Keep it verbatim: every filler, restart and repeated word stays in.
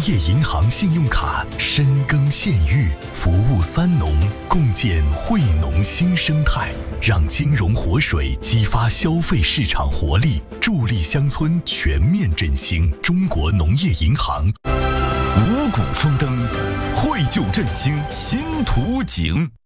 业银行信用卡深耕县域，服务三农，共建惠农新生态，让金融活水激发消费市场活力，助力乡村全面振兴。中国农业银行。 五谷丰登，绘就振兴新图景。